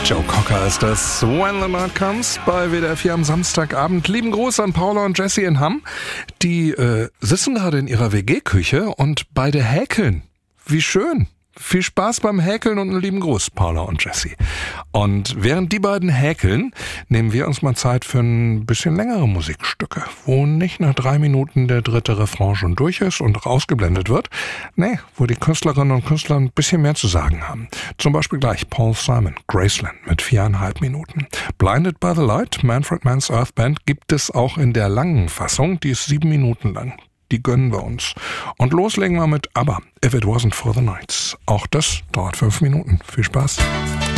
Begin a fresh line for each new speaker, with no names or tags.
Joe Cocker ist das When the Night Comes bei WDR 4 am Samstagabend. Lieben Gruß an Paula und Jessie in Hamm. Die sitzen gerade in ihrer WG-Küche und beide häkeln. Wie schön. Viel Spaß beim Häkeln und einen lieben Gruß, Paula und Jessie. Und während die beiden häkeln, nehmen wir uns mal Zeit für ein bisschen längere Musikstücke, wo nicht nach 3 Minuten der dritte Refrain schon durch ist und rausgeblendet wird. Nee, wo die Künstlerinnen und Künstler ein bisschen mehr zu sagen haben. Zum Beispiel gleich Paul Simon, Graceland mit 4,5 Minuten. Blinded by the Light, Manfred Mann's Earth Band gibt es auch in der langen Fassung, die ist 7 Minuten lang. Die gönnen wir uns. Und loslegen wir mit ABBA, If It Wasn't for the Nights. Auch das dauert 5 Minuten. Viel Spaß.